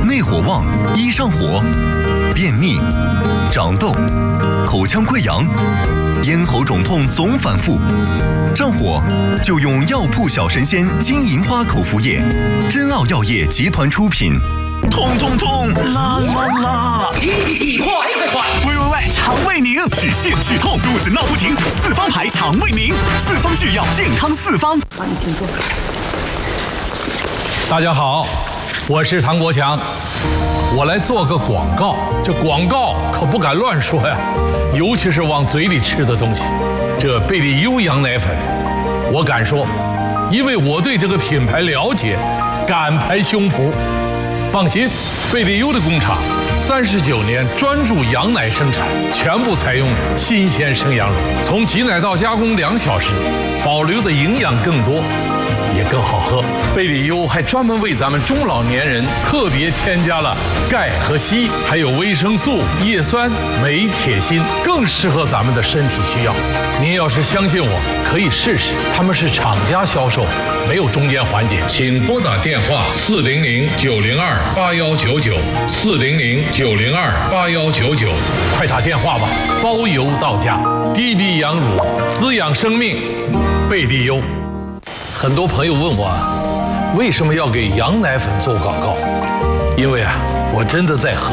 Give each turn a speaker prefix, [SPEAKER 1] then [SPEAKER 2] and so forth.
[SPEAKER 1] 内火旺，易上火，便秘、长痘、口腔溃疡、咽喉肿痛总反复，上火就用药铺小神仙金银花口服液，真奥药业集团出品。痛痛痛，啦啦啦！
[SPEAKER 2] 急，快！
[SPEAKER 3] 喂，肠胃宁，止泻止痛，肚子闹不停，四方牌肠胃宁，四方制药，健康四方。
[SPEAKER 2] 好，你请坐。
[SPEAKER 4] 大家好，我是唐国强，我来做个广告。这广告可不敢乱说呀，尤其是往嘴里吃的东西。这贝利优羊奶粉，我敢说，因为我对这个品牌了解，敢拍胸脯。放心，贝利优的工厂39年专注羊奶生产，全部采用新鲜生羊乳，从挤奶到加工2小时，保留的营养更多，也更好喝。贝利优还专门为咱们中老年人特别添加了钙和硒，还有维生素、叶酸、镁、铁、锌，更适合咱们的身体需要。您要是相信我，可以试试，他们是厂家销售，没有中间环节。请拨打电话400-902-8199，400-902-8199，快打电话吧，包邮到家。滴滴羊乳，滋养生命，贝利优。很多朋友问我，为什么要给羊奶粉做广告？因为我真的在喝。